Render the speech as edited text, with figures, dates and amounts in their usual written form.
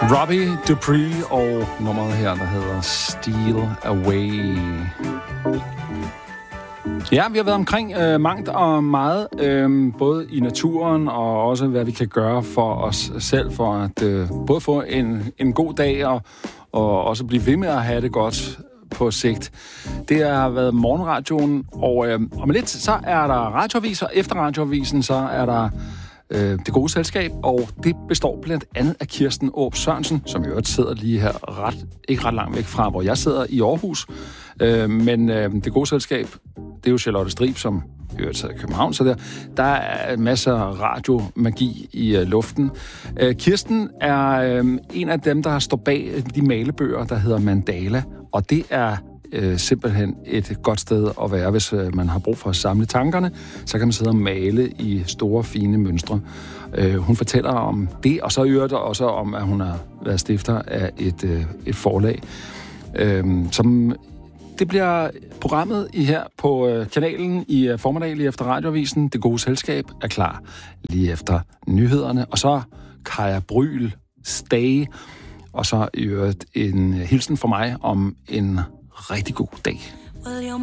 Robbie Dupree og nummeret her, der hedder Steal Away. Ja, vi har været omkring mangt og meget, både i naturen og også hvad vi kan gøre for os selv, for at både få en god dag og også blive ved med at have det godt på sigt. Det har været morgenradioen, og om lidt så er der radioavis, og efter radioavisen så er der Det Gode Selskab, og det består blandt andet af Kirsten Åb Sørensen, som i øvrigt sidder lige her ikke ret langt væk fra, hvor jeg sidder i Aarhus. Men Det Gode Selskab, det er jo Charlotte Strib, som i øvrigt sidder i København, så der er masser af radiomagi i luften. Kirsten er en af dem, der står bag de malebøger, der hedder Mandala, og det er simpelthen et godt sted at være, hvis man har brug for at samle tankerne. Så kan man sidde og male i store, fine mønstre. Hun fortæller om det, og så i øvrigt også om, at hun har været stifter af et forlag. Det bliver programmet her på kanalen i formiddag lige efter radioavisen. Det Gode Selskab er klar lige efter nyhederne. Og så Kaja Bryl, Stay. Og så i øvrigt en hilsen fra mig om en rigtig god dag.